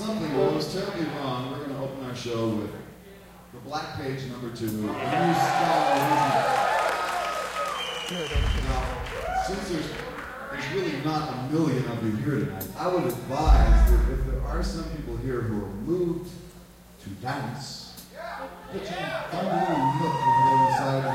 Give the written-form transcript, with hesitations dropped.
something that was terribly wrong, we're going to open our show with the Black Page #2, New Style. Now, since there's really not a million of you here tonight, I would advise that if there are some people here who are moved to dance, that you find a little nook over the other side